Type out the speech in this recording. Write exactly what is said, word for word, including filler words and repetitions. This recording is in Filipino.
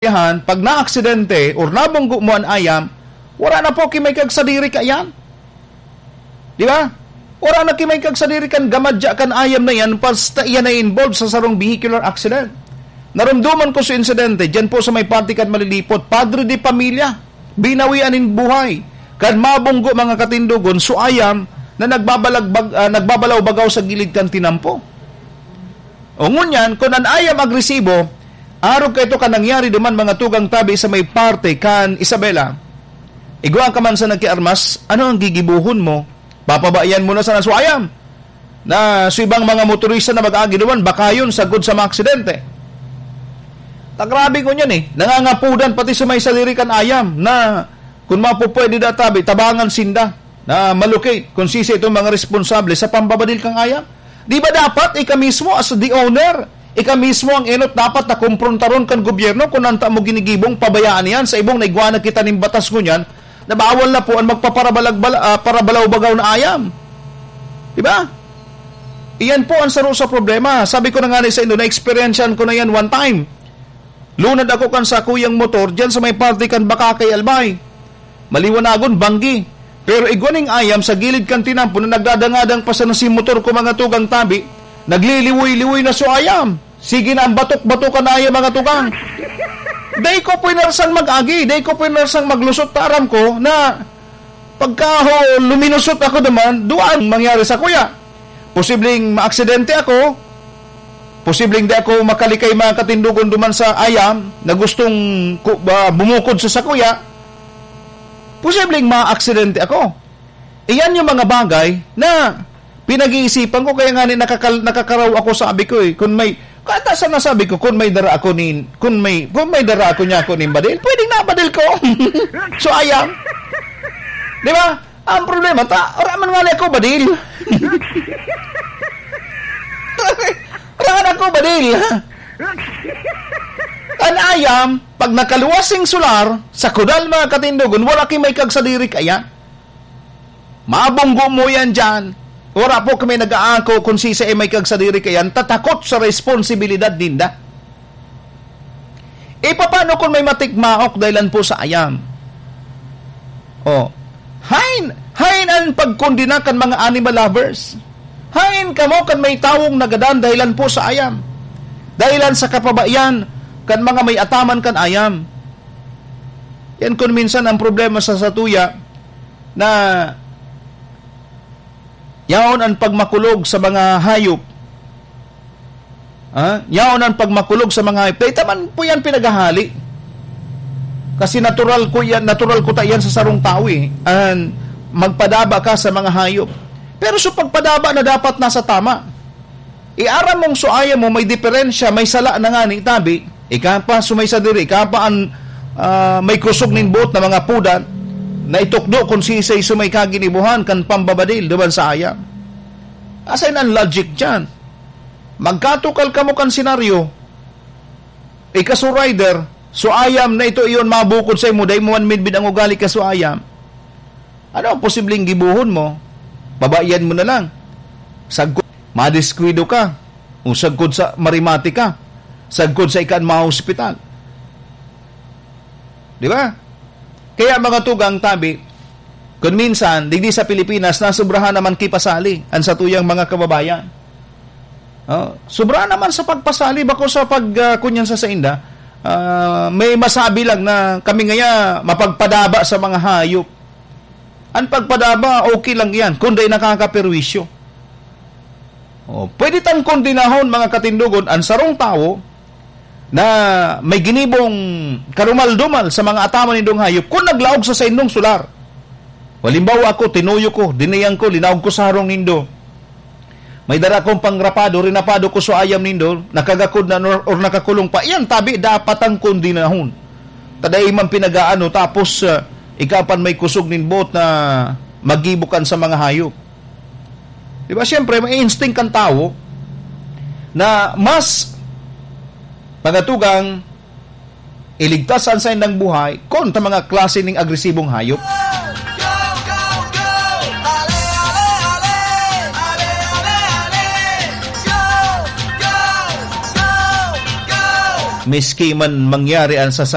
kahan, pag na-aksidente or nabunggo mo ang ayam, wala na po kimay kag sadiri ka yan. Di ba? Wala na kimay kag sadiri kan gamadya kan ayam na yan, basta iyan na involved sa sarong vehicular accident. Naramduman ko sa insidente, dyan po sa may party kan malilipot, padre di pamilya, binawian in buhay, kan mabunggo mga katindugon, so ayam na nagbabalagbag, uh, nagbabalaw-bagaw sa gilid kan tinampo. O ngunyan, kung an ayam agresibo, arog ka ito ka nangyari duman mga tugang tabi sa may party kan Isabela, igwa ka man sa nagkiarmas, ano ang gigibuhon mo? Papabayan mo na sa naswayam na sa ibang mga motorista na mag-agi duman, baka yun sagod sa mga aksidente. Tagrabe ko niyan eh, nangangapudan pati sa may salirikan ayam na kung mapupwede da tabi, tabangan sinda na malukay kung sisi itong mga responsable sa pambabadil kang ayam. Di ba dapat ika mismo as the owner, ika mismo ang enot dapat na kumprontaron kan gobyerno kung nanta mo ginigibong pabayaan yan sa ibong naigwana kita ng batas ko niyan, na bawal na po ang magpaparabalaw-bagaw uh, parabalaw-bagaw na ayam. Diba? Iyan po ang saro sa problema. Sabi ko na nga sa inyo, na-experiencean ko na yan one time. Lunad ako kan sa kuyang motor, dyan sa may party kan Bakakay Albay. Maliwanagon, banggi. Pero igwaning ayam sa gilid kan tinampo na nagdadangadang pa sa nasi motor ko mga tugang tabi, nagliliwoy-liwoy na so ayam. Sige na ang batok-batok na ayam mga tugang. Day ko pinarsang mag-agi, day ko pinarsang maglusot, taram ko na pagka ho, luminusot ako naman, duan mangyari sa kuya. Posibleng maaksidente ako, posibleng di ako makalikay mga katindugon duman sa ayam na gustong uh, bumukod sa sakuya, posibleng maaksidente ako. Iyan yung mga bagay na pinag-iisipan ko, kaya nga ni nakakal, nakakaraw ako, sabi ko eh, kung may kata sa nasabi ko, kung may dara ako ni, kung may, kung may dara ako niya ako ni badil, pwedeng nabadil ko. So, ayam. Di ba? Ang problema, ta, raman nga ako badil. Raman ako badil. An ayam, pag nakaluwasing solar, sa kudal mga katindugon, wala kay may kagsadiri kaya. Mabunggo mo yan dyan. Ora po kami nag-aako kung si sa may kagsadiri kayan, tatakot sa responsibilidad dinda. E paano kung may matikmaok dahilan po sa ayam? O, hain, hain ang pagkondina kan mga animal lovers. Hain kamo kan may tawong nagadan dahilan po sa ayam. Dahilan sa kapabayan kan mga may ataman kan ayam. Yan kung minsan ang problema sa satuya na yaon ang pagmakulog sa mga hayop. Ha? Yaon ang pagmakulog sa mga hayop. Dahil taman po yan pinaghahali. Kasi natural ko yan, natural ko ta yan sa sarong tao eh. And magpadaba ka sa mga hayop. Pero so pagpadaba na dapat nasa tama. Iara mong suaya mo, may diferensya, may sala na nga ni tabi. Ika pa sumaysa diri, ika pa ang uh, may kusog nin boat na mga pudan na itukdo kung si isay sumay kaginibuhan kan pambabadil duman sa ayam. Asayin ang logic dyan. Magkatukal ka mo kan senaryo, ikaso rider, so ayam na ito iyon mabukod sa imo, dahil mo man midbid ang ugali ka so ayam. Ano ang posibleng gibuhon mo? Babayan mo na lang. Sagkod, madiskwido ka. O sagkod sa marimati ka. Sagkod sa ikan mga hospital. Di ba? Kaya mga tugang tabi, kung minsan, digdi sa Pilipinas, nasubrahan naman kipasali ang satuyang mga kababayan. Oh, sobrahan naman sa pagpasali, bako sa pagkunyan uh, sa sainda, uh, may masabi lang na kami ngaya mapagpadaba sa mga hayop. Ang pagpadaba, okay lang yan, kundi nakakaperwisyo. Oh, pwede tang kondinahon mga katindugon, ang sarong tao, na may ginibong karumal-dumal sa mga ataman nindong hayop kung naglaog sa sa indong solar. Walimbawa ako, tinuyo ko, dinayang ko, linaog ko sa harong nindo. May dara kong pangrapado, rinapado ko sa ayam nindo, nakagakod na or, or nakakulong pa. Iyan tabi, dapat ang kondinahon. Taday man pinagaano, tapos uh, ikapan may kusog nin bot na magibukan sa mga hayop. Diba, siyempre, may instinct kang tao na mas pagatugang iligtas ang sa indang buhay kontra mga klase ng agresibong hayop. Miski man mangyari ang sa